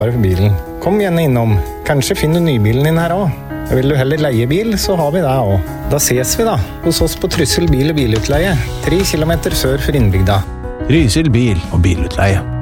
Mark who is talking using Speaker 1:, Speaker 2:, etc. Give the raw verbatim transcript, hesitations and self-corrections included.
Speaker 1: Bare for bilen. Kom gjerne innom. Kanskje finner du nybilen din her også. Vil du heller leie bil, så har vi det også. Da ses vi da, hos oss på Trysil bil- og bilutleie, tre kilometer sør for innbygda.
Speaker 2: Trysil bil- og bilutleie.